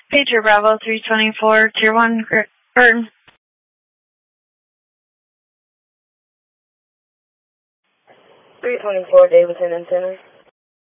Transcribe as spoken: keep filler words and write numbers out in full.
Pager Bravo three twenty-four, Tier one, Burton. three twenty-four, Davidson Antenna.